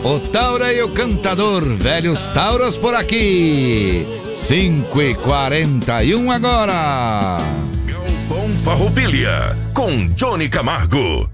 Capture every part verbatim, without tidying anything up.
O Taura e o Cantador, velhos Tauros por aqui. cinco e quarenta e um agora. Galpão Farroupilha, com Johnny Camargo.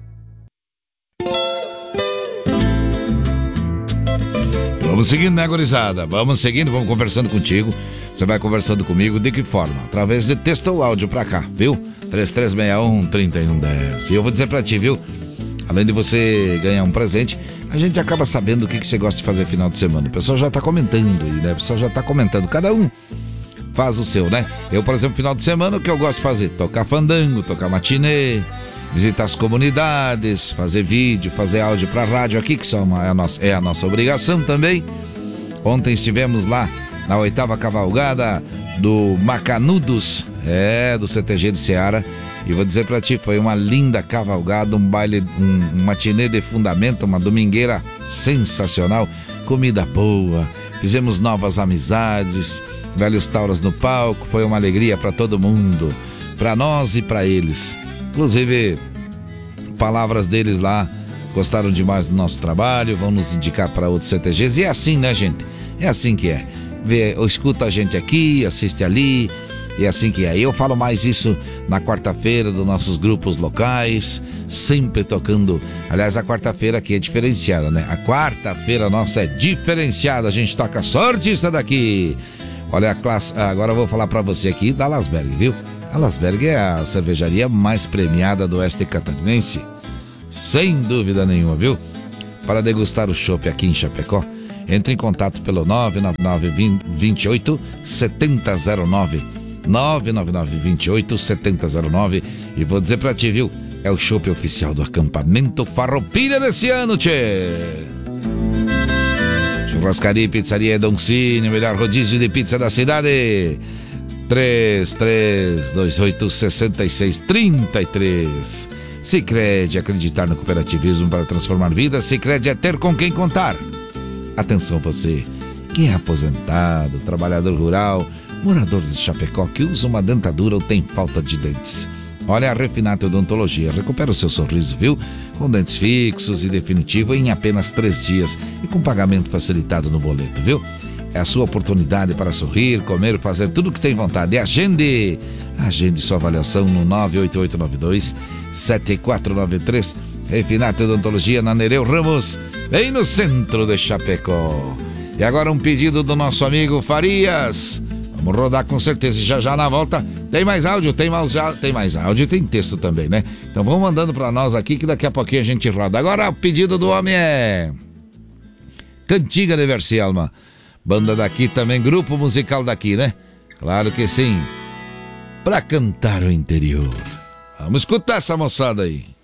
Vamos seguindo, né, gurizada? Vamos seguindo, vamos conversando contigo. Você vai conversando comigo, de que forma? Através de texto ou áudio pra cá, viu? três três seis um, três um um zero. E eu vou dizer pra ti, viu? Além de você ganhar um presente, a gente acaba sabendo o que, que você gosta de fazer no final de semana. O pessoal já tá comentando aí, né? O pessoal já tá comentando. Cada um faz o seu, né? Eu, por exemplo, final de semana, o que eu gosto de fazer? Tocar fandango, tocar matinê, visitar as comunidades, fazer vídeo, fazer áudio pra rádio aqui, que só uma, é, a nossa, é a nossa obrigação também. Ontem estivemos lá na oitava cavalgada do Macanudos, é, do C T G de Seara. E vou dizer pra ti, foi uma linda cavalgada, um baile, um, um matinê de fundamento, uma domingueira sensacional, comida boa, fizemos novas amizades, velhos tauros no palco, foi uma alegria pra todo mundo, pra nós e pra eles. Inclusive, palavras deles lá, gostaram demais do nosso trabalho, vão nos indicar para outros C T Gs, e é assim, né, gente? É assim que é. Vê, escuta a gente aqui, assiste ali, é assim que é. Eu falo mais isso na quarta-feira dos nossos grupos locais, sempre tocando. Aliás, a quarta-feira aqui é diferenciada, né? A quarta-feira nossa é diferenciada, a gente toca só artista daqui. Olha a classe, agora eu vou falar pra você aqui da Lasberg, viu? A Lasberg é a cervejaria mais premiada do oeste catarinense, sem dúvida nenhuma, viu? Para degustar o chopp aqui em Chapecó, entre em contato pelo nove nove nove, dois oito, sete zero zero nove, nove nove nove, dois oito, sete zero zero nove. E vou dizer pra ti, viu? É o chopp oficial do acampamento Farroupilha desse ano, tchê! Churrascaria e pizzaria Doncini, melhor rodízio de pizza da cidade. três três dois oito, seis seis três três. Sicredi, acreditar no cooperativismo para transformar vidas. Sicredi é ter com quem contar. Atenção você, quem é aposentado, trabalhador rural, morador de Chapecó que usa uma dentadura ou tem falta de dentes. Olha, a Refinato Odontologia recupera o seu sorriso, viu? Com dentes fixos e definitivo em apenas três dias e com pagamento facilitado no boleto, viu? É a sua oportunidade para sorrir, comer, fazer tudo o que tem vontade. Agende! Agende sua avaliação no nove oito oito nove dois, sete quatro nove três. Refinato Odontologia na Nereu Ramos, bem no centro de Chapecó. E agora um pedido do nosso amigo Farias. Vamos rodar com certeza. E já já na volta tem mais áudio, tem mais, tem mais áudio e tem texto também, né? Então vamos mandando para nós aqui que daqui a pouquinho a gente roda. Agora o pedido do homem é Cantiga de Vercialma. Banda daqui também, grupo musical daqui, né? Claro que sim. Pra cantar o interior. Vamos escutar essa moçada aí.